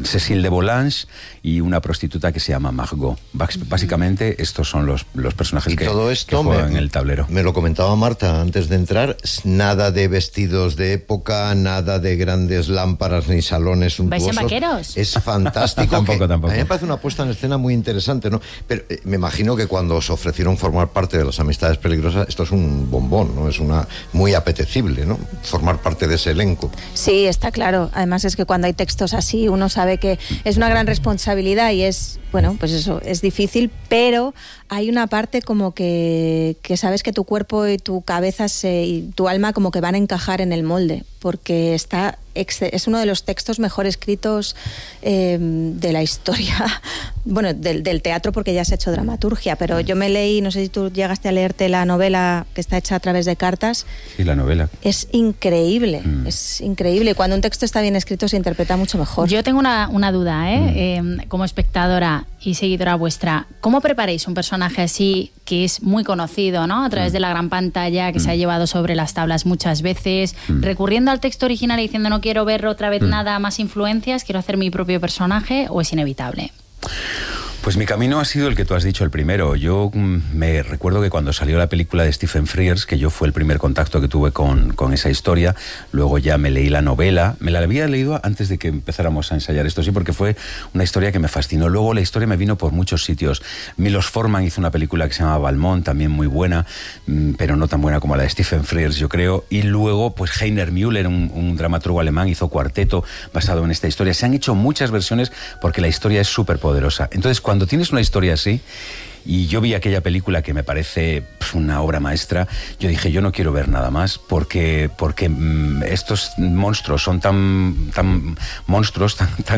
Cécile de Volanges y una prostituta que se llama Margot. Básicamente estos son los personajes que juegan en el tablero. Me lo comentaba Marta antes de entrar, nada de vestidos de época, nada de grandes lámparas ni salones suntuosos. ¿Vais en vaqueros? Es fantástico. Tampoco. A mí me parece una puesta en escena muy interesante, ¿no? Pero me imagino que cuando os ofrecieron formar parte de las Amistades Peligrosas, esto es un bombón, ¿no? Es muy apetecible, ¿no? Formar parte de ese elenco. Sí, está claro. Además es que cuando hay textos así, uno sabe que es una gran responsabilidad y es, bueno, pues eso, es difícil, pero hay una parte como que sabes que tu cuerpo y tu cabeza y tu alma como que van a encajar en el molde, porque es uno de los textos mejor escritos de la historia, bueno, del teatro, porque ya se ha hecho dramaturgia, pero yo me leí, no sé si tú llegaste a leerte la novela que está hecha a través de cartas. Sí, la novela. Es increíble, es increíble. Cuando un texto está bien escrito se interpreta mucho mejor. Yo tengo una duda, como espectadora y seguidora vuestra, ¿cómo preparáis un personaje así que es muy conocido, ¿no? A través de la gran pantalla, que se ha llevado sobre las tablas muchas veces, recurriendo al texto original y diciendo no quiero ver otra vez nada, más influencias, quiero hacer mi propio personaje, o es inevitable? Pues mi camino ha sido el que tú has dicho, el primero. Yo me recuerdo que cuando salió la película de Stephen Frears, que yo fue el primer contacto que tuve con esa historia, luego ya me leí la novela, me la había leído antes de que empezáramos a ensayar esto, sí, porque fue una historia que me fascinó. Luego la historia me vino por muchos sitios. Milos Forman hizo una película que se llama Valmont, también muy buena, pero no tan buena como la de Stephen Frears, yo creo. Y luego, pues Heiner Müller, un dramaturgo alemán, hizo Cuarteto basado en esta historia. Se han hecho muchas versiones porque la historia es súper poderosa. Entonces, cuando tienes una historia así, y yo vi aquella película que me parece una obra maestra, yo dije, yo no quiero ver nada más porque estos monstruos son tan monstruos,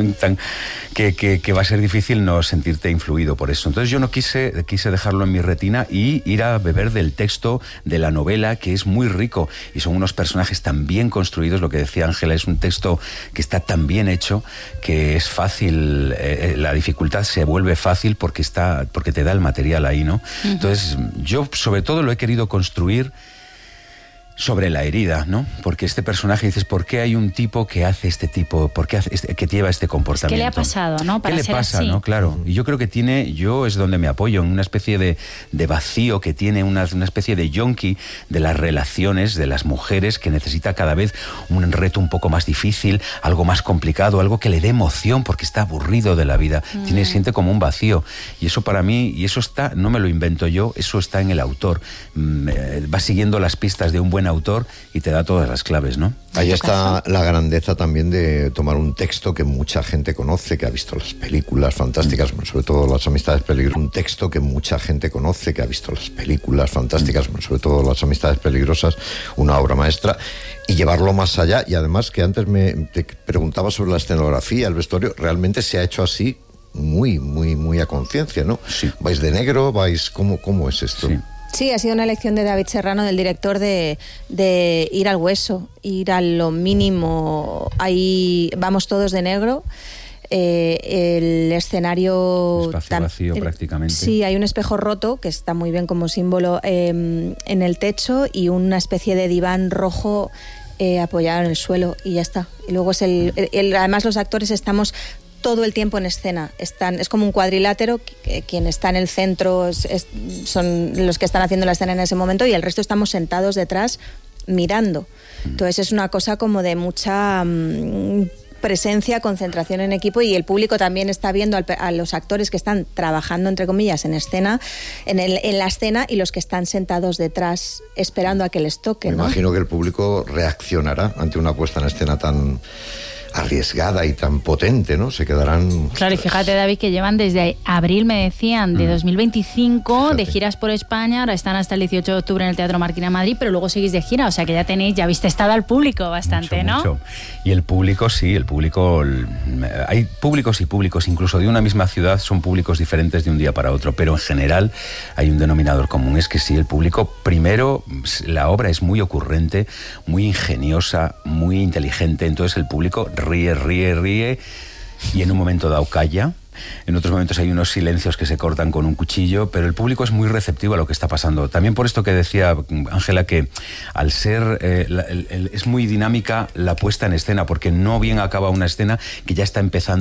que va a ser difícil no sentirte influido por eso. Entonces yo no quise dejarlo en mi retina y ir a beber del texto de la novela, que es muy rico y son unos personajes tan bien construidos. Lo que decía Ángela, es un texto que está tan bien hecho que es fácil, la dificultad se vuelve fácil porque te da el material ahí, ¿no? Entonces yo sobre todo lo he querido construir sobre la herida, ¿no? Porque este personaje, dices, ¿por qué hay un tipo que hace este tipo? ¿Por qué que lleva este comportamiento? ¿Qué le ha pasado, no? Para ¿Qué le ser pasa, así? no? Claro. Y yo creo que es donde me apoyo, en una especie de vacío que tiene, una especie de yonki de las relaciones de las mujeres, que necesita cada vez un reto un poco más difícil, algo más complicado, algo que le dé emoción, porque está aburrido de la vida. Siente como un vacío. Y eso para mí, y eso no me lo invento yo, eso está en el autor. Va siguiendo las pistas de un buen autor y te da todas las claves, ¿no? Ahí está la grandeza también de tomar un texto que mucha gente conoce, que ha visto las películas fantásticas, sobre todo Las Amistades Peligrosas. Un texto que mucha gente conoce, que ha visto las películas fantásticas, sobre todo Las Amistades Peligrosas, una obra maestra, y llevarlo más allá. Y además, que antes te preguntaba sobre la escenografía, el vestuario, realmente se ha hecho así muy, muy, muy a conciencia, ¿no? Sí. ¿Vais de negro? ¿Cómo es esto? Sí. Sí, ha sido una elección de David Serrano, del director, de ir al hueso, ir a lo mínimo. Ahí vamos todos de negro. El escenario... Espacio vacío prácticamente. Sí, hay un espejo roto, que está muy bien como símbolo, en el techo, y una especie de diván rojo apoyado en el suelo, y ya está. Y luego además los actores estamos todo el tiempo en escena. Es como un cuadrilátero, quien está en el centro son los que están haciendo la escena en ese momento, y el resto estamos sentados detrás mirando. Entonces es una cosa como de mucha presencia, concentración en equipo, y el público también está viendo a los actores que están trabajando, entre comillas, en escena, en la escena, y los que están sentados detrás esperando a que les toque, Me imagino que el público reaccionará ante una puesta en escena tan arriesgada y tan potente, ¿no? Se quedarán... Claro, y fíjate, David, que llevan desde abril, me decían, de 2025, Fíjate. de giras por España. Ahora están hasta el 18 de octubre en el Teatro Marquina Madrid, pero luego seguís de gira, o sea que ya habéis testado al público bastante, mucho, ¿no? Mucho. Y el público, sí, hay públicos y públicos, incluso de una misma ciudad son públicos diferentes de un día para otro, pero en general hay un denominador común, es que sí, el público, primero, la obra es muy ocurrente, muy ingeniosa, muy inteligente, entonces el público ríe, y en un momento dado calla. En otros momentos hay unos silencios que se cortan con un cuchillo, pero el público es muy receptivo a lo que está pasando. También por esto que decía Ángela, que al ser es muy dinámica la puesta en escena, porque no bien acaba una escena que ya está empezando